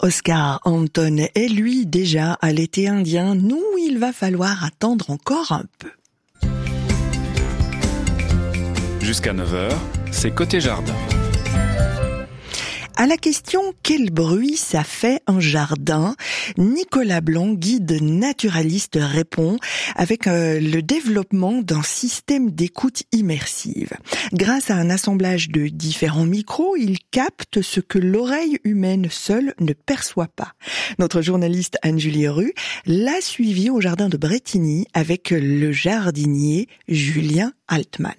Oscar Anton est lui déjà à l'été indien. Nous, il va falloir attendre encore un peu. Jusqu'à 9h, c'est Côté Jardin. À la question « Quel bruit ça fait un jardin ?», Nicolas Blanc, guide naturaliste, répond avec le développement d'un système d'écoute immersive. Grâce à un assemblage de différents micros, il capte ce que l'oreille humaine seule ne perçoit pas. Notre journaliste Anne-Julie Rue l'a suivi au jardin de Brétigny avec le jardinier Julien Altman.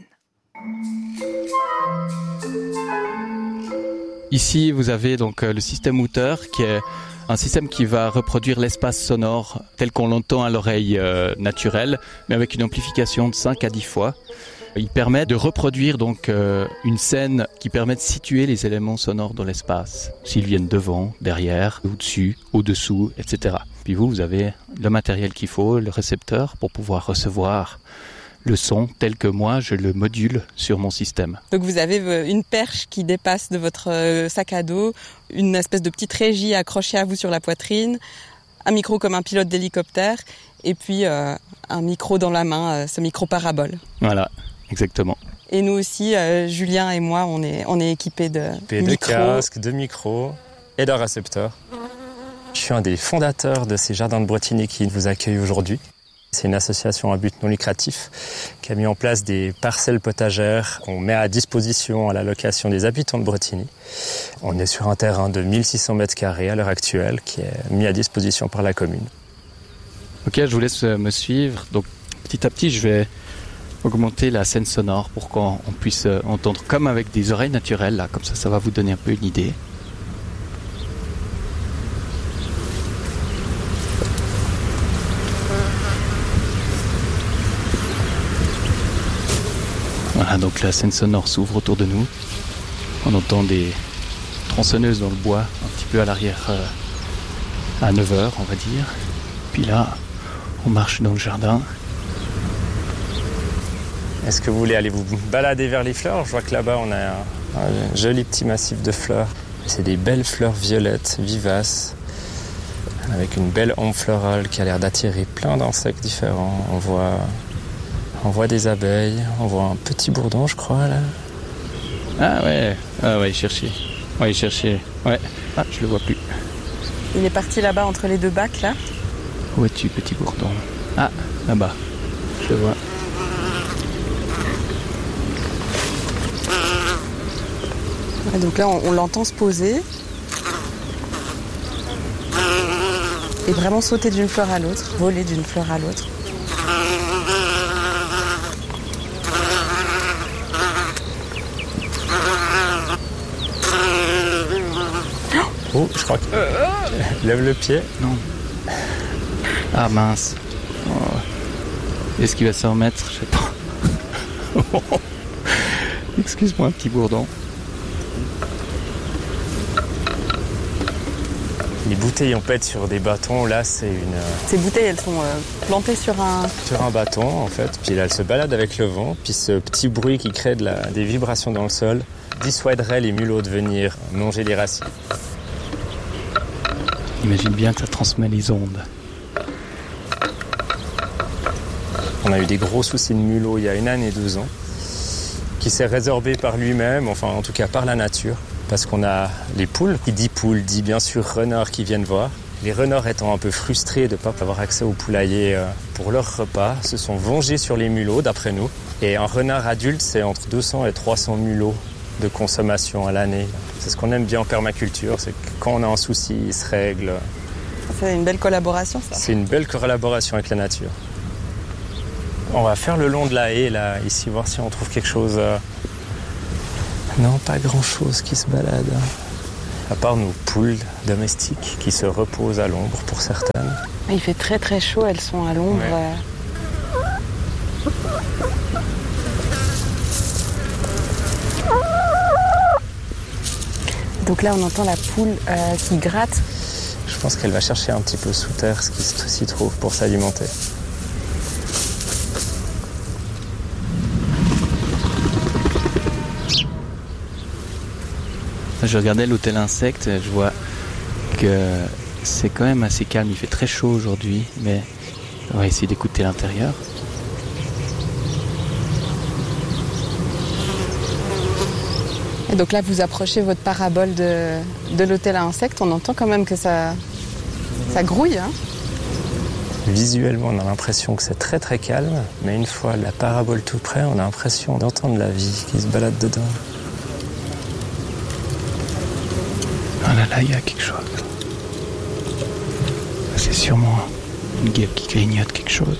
Ici, vous avez donc le système Hooter, qui est un système qui va reproduire l'espace sonore tel qu'on l'entend à l'oreille naturelle, mais avec une amplification de 5 à 10 fois. Il permet de reproduire donc une scène qui permet de situer les éléments sonores dans l'espace, s'ils viennent devant, derrière, au-dessus, au-dessous, etc. Puis vous avez le matériel qu'il faut, le récepteur, pour pouvoir recevoir le son tel que moi je le module sur mon système. Donc vous avez une perche qui dépasse de votre sac à dos, une espèce de petite régie accrochée à vous sur la poitrine, un micro comme un pilote d'hélicoptère et puis un micro dans la main, ce micro parabole. Voilà, exactement. Et nous aussi, Julien et moi, on est équipés de micros. Casques, de micros et d'un récepteur. Je suis un des fondateurs de ces jardins de Brétigny qui vous accueillent aujourd'hui. C'est une association à but non lucratif qui a mis en place des parcelles potagères qu'on met à disposition à la location des habitants de Brétigny. On est sur un terrain de 1600 mètres carrés à l'heure actuelle qui est mis à disposition par la commune. Ok, je vous laisse me suivre. Donc petit à petit, je vais augmenter la scène sonore pour qu'on puisse entendre comme avec des oreilles naturelles. Là, comme ça va vous donner un peu une idée. Voilà, donc la scène sonore s'ouvre autour de nous. On entend des tronçonneuses dans le bois, un petit peu à l'arrière, à 9h, on va dire. Puis là, on marche dans le jardin. Est-ce que vous voulez aller vous balader vers les fleurs ? Je vois que là-bas, on a un joli petit massif de fleurs. C'est des belles fleurs violettes, vivaces, avec une belle ombre florale qui a l'air d'attirer plein d'insectes différents. On voit des abeilles, on voit un petit bourdon, je crois, là. Ah ouais, il cherchait. Ouais, ah, je le vois plus. Il est parti là-bas entre les deux bacs, là. Où es-tu, petit bourdon ? Ah, là-bas, je le vois. Ouais, donc là, on l'entend se poser. Et vraiment sauter d'une fleur à l'autre, voler d'une fleur à l'autre. Oh, je crois qu'il lève le pied. Non. Ah mince. Oh. Est-ce qu'il va s'en remettre ? Je sais pas. Excuse-moi, petit bourdon. Les bouteilles on pète sur des bâtons, là c'est une... Ces bouteilles, elles sont plantées sur un... Sur un bâton en fait, puis là elles se baladent avec le vent, puis ce petit bruit qui crée des vibrations dans le sol dissuaderait les mulots de venir manger les racines. Imagine bien que ça transmet les ondes. On a eu des gros soucis de mulots il y a 1 an et 2 ans, qui s'est résorbé par lui-même, enfin en tout cas par la nature. Parce qu'on a les poules, qui dit poules, dit bien sûr renards qui viennent voir. Les renards étant un peu frustrés de ne pas avoir accès au poulailler pour leur repas, se sont vengés sur les mulots d'après nous. Et un renard adulte, c'est entre 200 et 300 mulots de consommation à l'année. C'est ce qu'on aime bien en permaculture, c'est que quand on a un souci, il se règle. C'est une belle collaboration, ça. C'est une belle collaboration avec la nature. On va faire le long de la haie, là, ici, voir si on trouve quelque chose... Non, pas grand-chose qui se balade. À part nos poules domestiques qui se reposent à l'ombre pour certaines. Il fait très très chaud, elles sont à l'ombre. Ouais. Donc là, on entend la poule qui gratte. Je pense qu'elle va chercher un petit peu sous terre ce qui s'y trouve pour s'alimenter. Je regardais l'hôtel insecte, je vois que c'est quand même assez calme. Il fait très chaud aujourd'hui, mais on va essayer d'écouter l'intérieur. Et donc là, vous approchez votre parabole de l'hôtel à insectes. On entend quand même que ça grouille. Hein. Visuellement, on a l'impression que c'est très très calme, mais une fois la parabole tout près, on a l'impression d'entendre la vie qui se balade dedans. Ah là, il y a quelque chose. C'est sûrement une guêpe qui grignote quelque chose.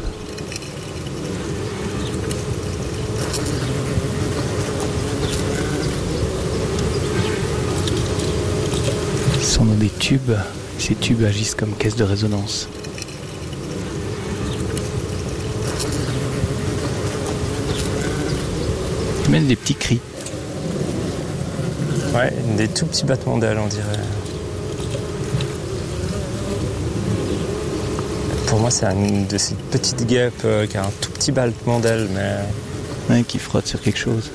Ils sont dans des tubes. Ces tubes agissent comme caisse de résonance. Ils mènent des petits cris. Ouais, des tout petits battements d'ailes, on dirait. Pour moi, c'est une de ces petites guêpes qui a un tout petit battement d'ailes, mais... Ouais, qui frotte sur quelque chose.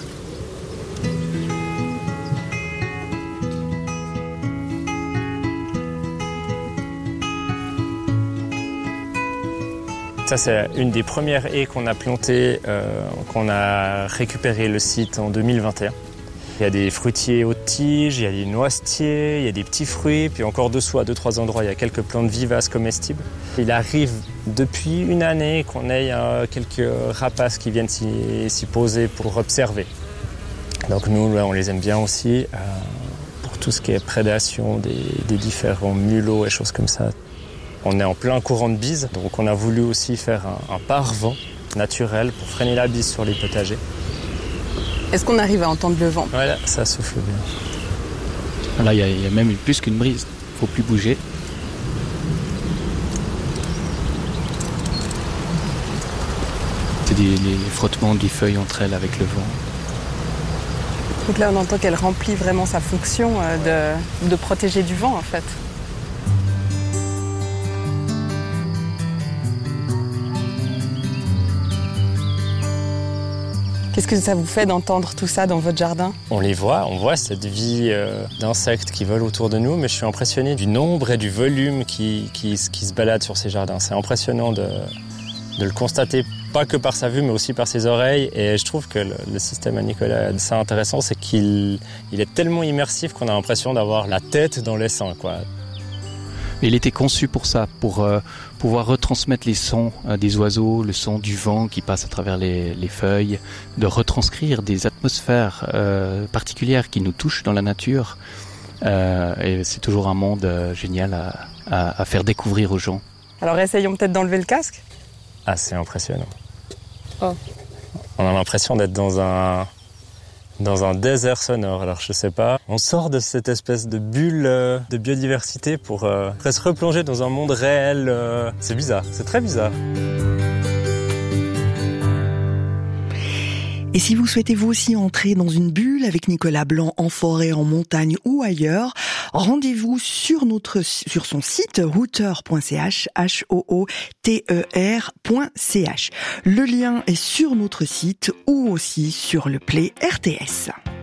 Ça, c'est une des premières haies qu'on a plantées, qu'on a récupéré le site en 2021. Il y a des fruitiers hautes tiges, il y a des noisetiers, il y a des petits fruits, puis encore dessous, à 2-3 endroits, il y a quelques plantes vivaces comestibles. Il arrive depuis une année qu'on ait quelques rapaces qui viennent s'y poser pour observer. Donc nous, là, on les aime bien aussi, pour tout ce qui est prédation des différents mulots et choses comme ça. On est en plein courant de bise, donc on a voulu aussi faire un pare-vent naturel pour freiner la bise sur les potagers. Est-ce qu'on arrive à entendre le vent ? Voilà, ça souffle bien. Là, il y a même plus qu'une brise. Il ne faut plus bouger. C'est les frottements des feuilles entre elles avec le vent. Donc là, on entend qu'elle remplit vraiment sa fonction de protéger du vent, en fait. Qu'est-ce que ça vous fait d'entendre tout ça dans votre jardin ? On voit cette vie d'insectes qui volent autour de nous, mais je suis impressionné du nombre et du volume qui se balade sur ces jardins. C'est impressionnant de le constater, pas que par sa vue, mais aussi par ses oreilles. Et je trouve que le système à Nicolas, c'est intéressant, c'est qu'il est tellement immersif qu'on a l'impression d'avoir la tête dans l'essaim, quoi. Il était conçu pour ça, pour pouvoir retransmettre les sons des oiseaux, le son du vent qui passe à travers les feuilles, de retranscrire des atmosphères particulières qui nous touchent dans la nature. Et c'est toujours un monde génial à faire découvrir aux gens. Alors essayons peut-être d'enlever le casque. Ah, c'est impressionnant. Oh. On a l'impression d'être dans un désert sonore. Alors je sais pas, on sort de cette espèce de bulle de biodiversité pour se replonger dans un monde réel. C'est bizarre, c'est très bizarre. Et si vous souhaitez vous aussi entrer dans une bulle avec Nicolas Blanc en forêt, en montagne ou ailleurs, rendez-vous sur son site hooter.ch, hooter.ch. Le lien est sur notre site ou aussi sur le Play RTS.